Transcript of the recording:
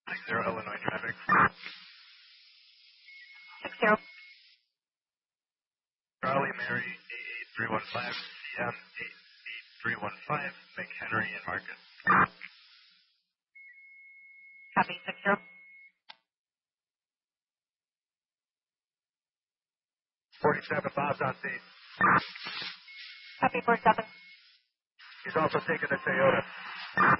60 Illinois traffic. 60. Charlie Mary 88315 CM 88315 McHenry and Market. Copy 60. 47 Bob's on scene. Copy 47. He's also taken a Toyota.